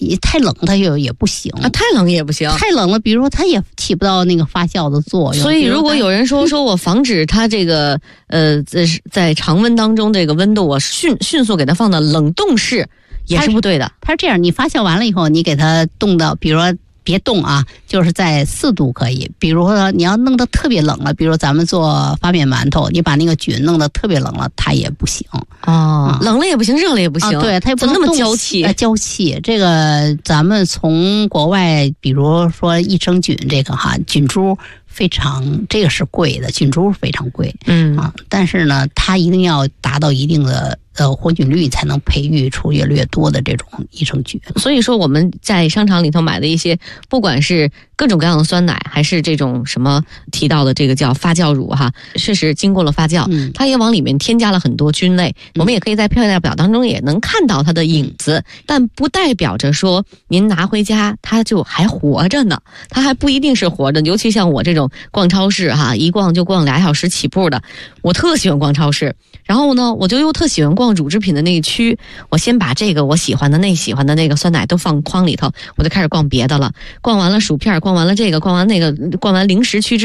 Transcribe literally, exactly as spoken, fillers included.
太冷它又也不行啊，太冷也不行， 太冷了，比如说它也起不到那个发酵的作用。 所以如果有人说说我防止它这个呃在在常温当中这个温度我迅迅速给它放到冷冻室，也是不对的。 它是这样，你发酵完了以后，你给它冻到，比如说。别冻啊，就是在四度可以。比如说你要弄得特别冷了，比如咱们做发面馒头，你把那个菌弄得特别冷了，它也不行。 哦，嗯、冷了也不行，热了也不行。 啊、对，它也不能那么娇气。 呃，娇气，这个咱们从国外，比如说益生菌这个哈，菌株非常，这个是贵的，菌株非常贵。 嗯啊，但是呢，它一定要达到一定的。呃，活菌率才能培育出越来越多的这种益生菌。 所以说我们在商场里头买的一些，不管是各种各样的酸奶，还是这种什么提到的这个叫发酵乳哈，确实经过了发酵， 嗯、 它也往里面添加了很多菌类。嗯、我们也可以在配料表当中也能看到它的影子，但不代表着说您拿回家它就还活着呢，它还不一定是活着。尤其像我这种逛超市哈，一逛就逛俩小时起步的，我特喜欢逛超市。然后呢，我就又特喜欢逛乳制品的那一区，我先把这个我喜欢的那喜欢的那个酸奶都放筐里头，我就开始逛别的了。逛完了薯片，逛完了这个，逛完那个，逛完零食区之后